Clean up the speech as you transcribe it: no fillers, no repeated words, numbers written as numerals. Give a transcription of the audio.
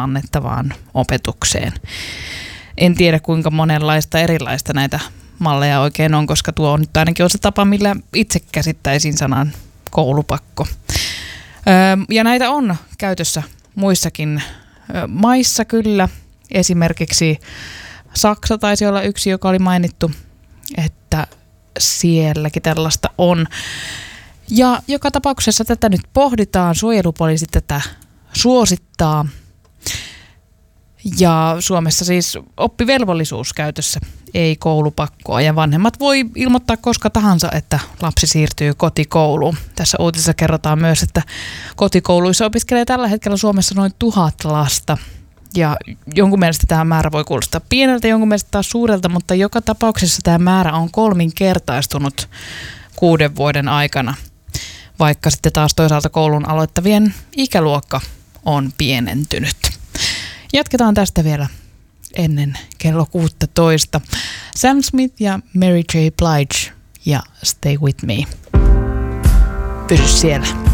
annettavaan opetukseen. En tiedä, kuinka monenlaista erilaista näitä malleja oikein on, koska tuo on nyt ainakin on se tapa, millä itse käsittäisin sanan koulupakko. Ja näitä on käytössä muissakin maissa kyllä. Esimerkiksi Saksa taisi olla yksi, joka oli mainittu, että sielläkin tällaista on. Ja joka tapauksessa tätä nyt pohditaan, suojelupoliisi tätä suosittaa. Ja Suomessa siis oppivelvollisuus käytössä, ei koulupakkoa. Ja vanhemmat voi ilmoittaa koska tahansa, että lapsi siirtyy kotikouluun. Tässä uutisessa kerrotaan myös, että kotikouluissa opiskelee tällä hetkellä Suomessa noin 1000 lasta. Ja jonkun mielestä tämä määrä voi kuulostaa pieneltä, jonkun mielestä taas suurelta, mutta joka tapauksessa tämä määrä on 3-kertaistunut 6 vuoden aikana. Vaikka sitten taas toisaalta koulun aloittavien ikäluokka on pienentynyt. Jatketaan tästä vielä ennen kello 16. Sam Smith ja Mary J. Blige ja Stay With Me. Pysy siellä.